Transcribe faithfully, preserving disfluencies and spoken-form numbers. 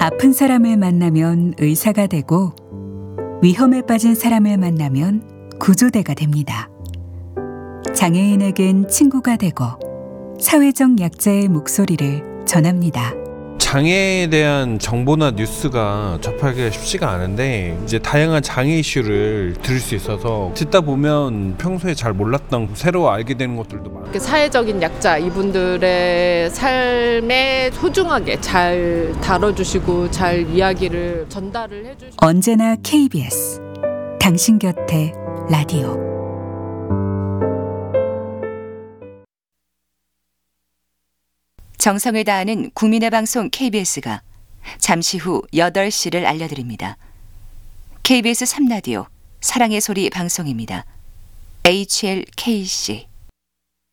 아픈 사람을 만나면 의사가 되고 위험에 빠진 사람을 만나면 구조대가 됩니다. 장애인에겐 친구가 되고 사회적 약자의 목소리를 전합니다. 장애에 대한 정보나 뉴스가 접하기가 쉽지가 않은데 이제 다양한 장애 이슈를 들을 수 있어서 듣다 보면 평소에 잘 몰랐던 새로 알게 되는 것들도 많아요. 사회적인 약자 이분들의 삶에 소중하게 잘 다뤄주시고 잘 이야기를 전달을 해주시고 언제나 케이비에스 당신 곁에 라디오. 정성을 다하는 국민의 방송 케이비에스가 잠시 후 여덟 시를 알려드립니다. 케이비에스 삼 라디오 사랑의 소리 방송입니다. 에이치엘케이씨